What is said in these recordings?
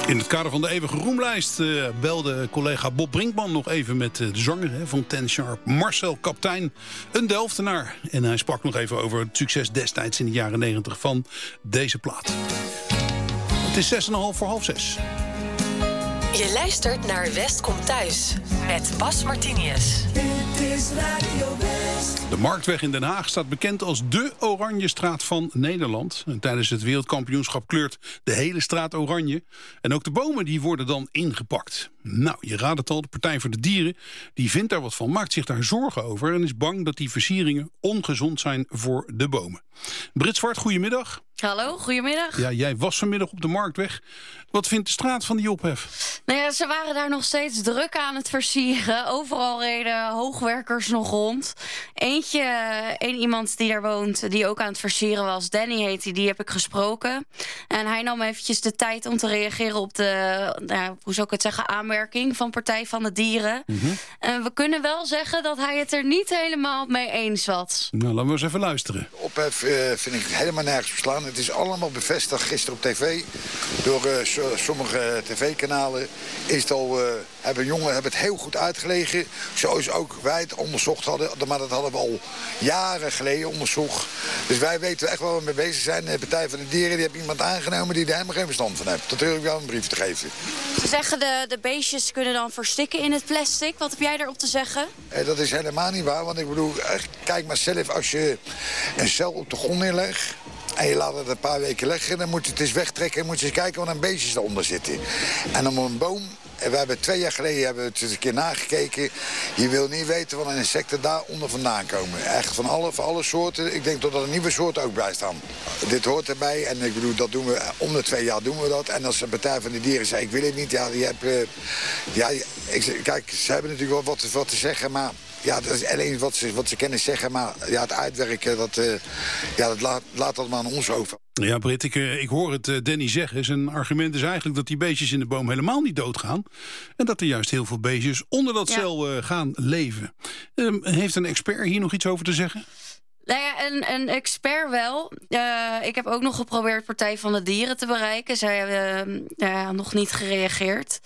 In het kader van de eeuwige roemlijst belde collega Bob Brinkman nog even met de zanger van Ten Sharp, Marcel Kaptein, een Delftenaar. En hij sprak nog even over het succes destijds in de jaren 90 van deze plaat. Het is 6:05. Je luistert naar West komt thuis met Bas Martinius. Dit is Radio West. De Marktweg in Den Haag staat bekend als de oranje straat van Nederland. En tijdens het wereldkampioenschap kleurt de hele straat oranje. En ook de bomen die worden dan ingepakt. Nou, je raadt het al, de Partij voor de Dieren die vindt daar wat van, maakt zich daar zorgen over en is bang dat die versieringen ongezond zijn voor de bomen. Brit Zwart, goedemiddag. Hallo, goedemiddag. Ja, jij was vanmiddag op de Marktweg. Wat vindt de straat van die ophef? Nou ja, ze waren daar nog steeds druk aan het versieren. Overal reden hoogwerkers nog rond. Één iemand die daar woont, die ook aan het versieren was, Danny heet hij, die heb ik gesproken. En hij nam eventjes de tijd om te reageren op de, hoe zou ik het zeggen, aanmerking van Partij van de Dieren. En we kunnen wel zeggen dat hij het er niet helemaal mee eens was. Nou, laten we eens even luisteren. Ophef vind ik helemaal nergens verslaan. Het is allemaal bevestigd gisteren op tv door sommige tv-kanalen. Is het al, hebben het heel goed uitgelegen. Zoals ook wij het onderzocht hadden. Maar dat hadden we al jaren geleden onderzocht. Dus wij weten echt waar we mee bezig zijn. De Partij van de Dieren die heeft iemand aangenomen die er helemaal geen verstand van heeft. Dat wil ik wel een brief te geven. Ze zeggen de beestjes kunnen dan verstikken in het plastic. Wat heb jij daarop te zeggen? Dat is helemaal niet waar. Want ik bedoel, kijk maar zelf, als je een cel op de grond neerlegt en je laat het een paar weken leggen, dan moet je het eens wegtrekken en moet je eens kijken wat een beestjes eronder zitten. En om een boom, en we hebben 2 jaar geleden het een keer nagekeken. Je wil niet weten wat een insecten daaronder vandaan komen. Echt van alle soorten. Ik denk dat er een nieuwe soort ook bij staan. Dit hoort erbij en ik bedoel, dat doen we om de 2 jaar doen we dat. En als de Partij van de Dieren zei, ik wil het niet. Kijk, ze hebben natuurlijk wel wat te zeggen, maar ja, dat is alleen wat ze kennen zeggen. Maar ja, het uitwerken, dat laat dat maar aan ons over. Ja, Britt, ik hoor het Danny zeggen. Zijn argument is eigenlijk dat die beestjes in de boom helemaal niet doodgaan. En dat er juist heel veel beestjes onder dat cel gaan leven. Heeft een expert hier nog iets over te zeggen? Nou ja, een expert wel. Ik heb ook nog geprobeerd Partij van de Dieren te bereiken. Zij hebben nog niet gereageerd.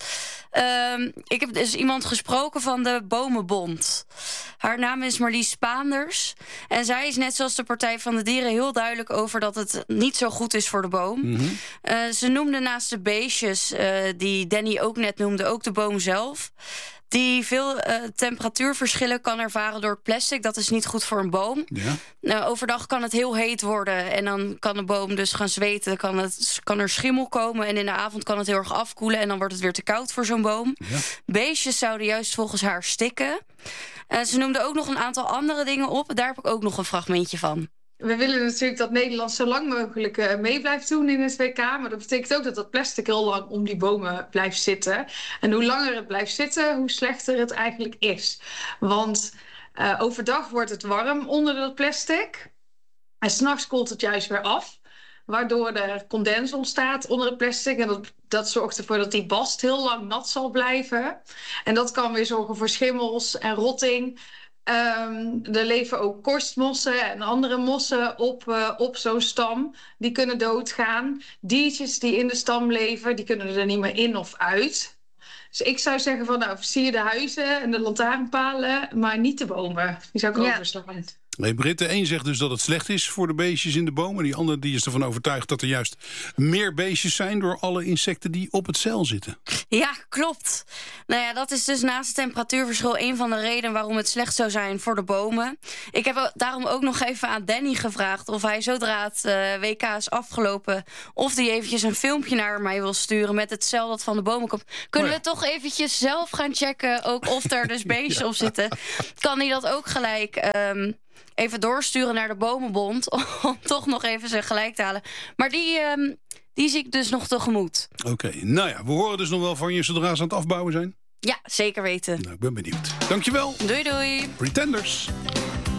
Ik heb dus iemand gesproken van de Bomenbond. Haar naam is Marlies Spaanders. En zij is net zoals de Partij van de Dieren heel duidelijk over dat het niet zo goed is voor de boom. Ze noemde naast de beestjes, die Danny ook net noemde, ook de boom zelf. Die veel temperatuurverschillen kan ervaren door het plastic. Dat is niet goed voor een boom. Ja. Nou, overdag kan het heel heet worden. En dan kan de boom dus gaan zweten. Kan er schimmel komen. En in de avond kan het heel erg afkoelen. En dan wordt het weer te koud voor zo'n boom. Ja. Beestjes zouden juist volgens haar stikken. Ze noemde ook nog een aantal andere dingen op. Daar heb ik ook nog een fragmentje van. We willen natuurlijk dat Nederland zo lang mogelijk mee blijft doen in het WK. Maar dat betekent ook dat dat plastic heel lang om die bomen blijft zitten. En hoe langer het blijft zitten, hoe slechter het eigenlijk is. Want overdag wordt het warm onder dat plastic. En 's nachts koelt het juist weer af. Waardoor er condens ontstaat onder het plastic. En dat zorgt ervoor dat die bast heel lang nat zal blijven. En dat kan weer zorgen voor schimmels en rotting. Er leven ook korstmossen en andere mossen op zo'n stam. Die kunnen doodgaan. Diertjes die in de stam leven, die kunnen er niet meer in of uit. Dus ik zou zeggen van, versier de huizen en de lantaarnpalen, maar niet de bomen. Die zou ik overslaan. Nee, Britt, de een zegt dus dat het slecht is voor de beestjes in de bomen. Die andere die is ervan overtuigd dat er juist meer beestjes zijn door alle insecten die op het cel zitten. Ja, klopt. Nou ja, dat is dus naast het temperatuurverschil een van de redenen waarom het slecht zou zijn voor de bomen. Ik heb daarom ook nog even aan Danny gevraagd of hij zodra het WK is afgelopen, of hij eventjes een filmpje naar mij wil sturen met het cel dat van de bomen komt. Kunnen we toch eventjes zelf gaan checken ook of er dus beestjes op zitten? Kan hij dat ook gelijk even doorsturen naar de Bomenbond om toch nog even zijn gelijk te halen. Maar die zie ik dus nog tegemoet. Oké, nou ja, we horen dus nog wel van je zodra ze aan het afbouwen zijn. Ja, zeker weten. Nou, ik ben benieuwd. Dankjewel. Doei doei. Pretenders.